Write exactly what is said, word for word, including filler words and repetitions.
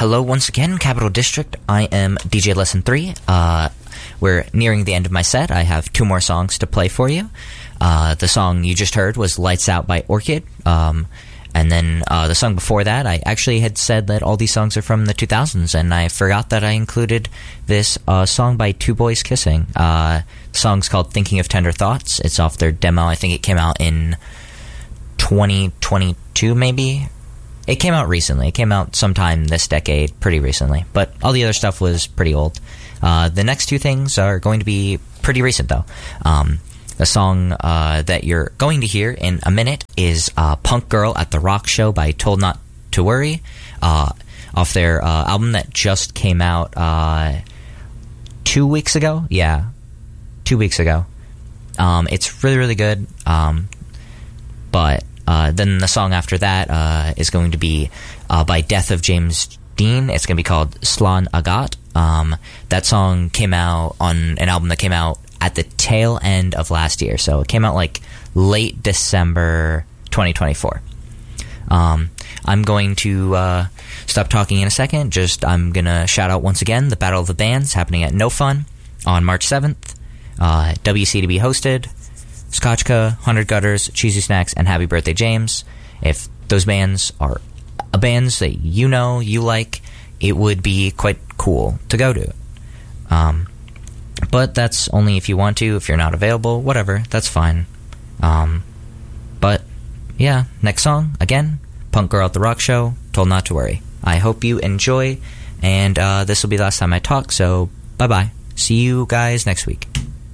Hello once again, Capital District. I am D J Lesson three. Uh, we're nearing the end of my set. I have two more songs to play for you. Uh, the song you just heard was Lights Out by Orchid. Um, and then uh, the song before that, I actually had said that all these songs are from the two thousands, and I forgot that I included this uh, song by Two Boys Kissing. Uh, the song's called Thinking of Tender Thoughts. It's off their demo. I think it came out in twenty twenty-two, maybe? It came out recently. It came out sometime this decade, pretty recently. But all the other stuff was pretty old. Uh, the next two things are going to be pretty recent, though. Um, the song uh, that you're going to hear in a minute is uh, Punk Girl at the Rock Show by Told Not to Worry, uh, off their uh, album that just came out uh, two weeks ago. Yeah, two weeks ago. Um, it's really, really good. Um, but... Uh, then the song after that uh, is going to be uh, by Death of James Dean. It's going to be called Slan Agat. Um, that song came out on an album that came out at the tail end of last year. So it came out like late December twenty twenty-four. Um, I'm going to uh, stop talking in a second. Just I'm going to shout out once again the Battle of the Bands happening at No Fun on March seventh. Uh, W C to be hosted. Scotchka, one hundred Gutters, Cheesy Snacks, and Happy Birthday James. If those bands are bands that you know, you like, it would be quite cool to go to. Um, but that's only if you want to. If you're not available, whatever, that's fine. Um, but, yeah, next song, again, Punk Girl at the Rock Show, Told Not to Worry. I hope you enjoy, and uh, this will be the last time I talk, so bye-bye. See you guys next week.